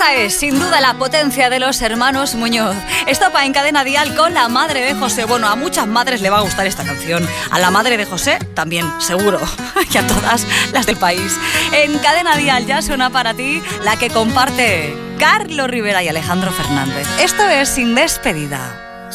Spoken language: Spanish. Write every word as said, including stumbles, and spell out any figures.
Esta es, sin duda, la potencia de los hermanos Muñoz. Estopa en Cadena Dial con La Madre de José. Bueno, a muchas madres le va a gustar esta canción. A la madre de José también, seguro. Y a todas las del país. En Cadena Dial ya suena para ti la que comparte Carlos Rivera y Alejandro Fernández. Esto es Sin Despedida.